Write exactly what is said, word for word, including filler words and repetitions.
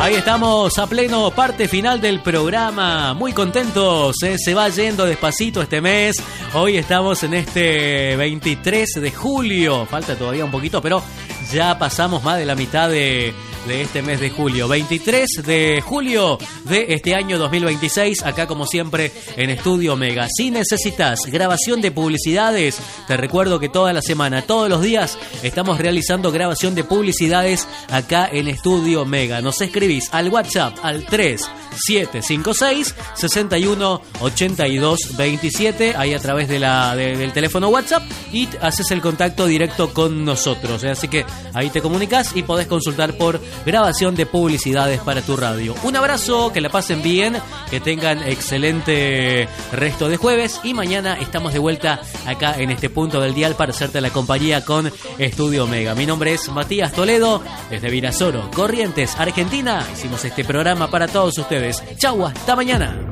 Ahí estamos a pleno, parte final del programa. Muy contentos, ¿eh? Se va yendo despacito este mes. Hoy estamos en este veintitrés de julio. Falta todavía un poquito, pero ya pasamos más de la mitad de, de este mes de julio. veintitrés de julio de este año dos mil veintiséis. Acá como siempre en Estudio Mega. Si necesitas grabación de publicidades, te recuerdo que toda la semana, todos los días, estamos realizando grabación de publicidades acá en Estudio Mega. Nos escribís al WhatsApp al tres siete cinco seis, seis uno ocho dos dos siete, ahí a través de la, de, del teléfono WhatsApp, y haces el contacto directo con nosotros, ¿eh? Así que ahí te comunicas y podés consultar por grabación de publicidades para tu radio. Un abrazo, que la pasen bien, que tengan excelente resto de jueves, y mañana estamos de vuelta acá en este punto del dial para hacerte la compañía con Estudio Mega. Mi nombre es Matías Toledo, desde Virasoro, Corrientes, Argentina. Hicimos este programa para todos ustedes. Chau, hasta mañana.